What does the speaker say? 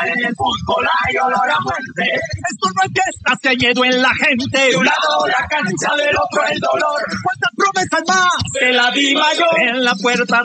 en el fútbol hay olor a muerte. Esto no es fiesta, se lleno en la gente. De un lado la cancha, del otro el dolor. ¿Cuántas promesas más? Se la di mayor. En la puerta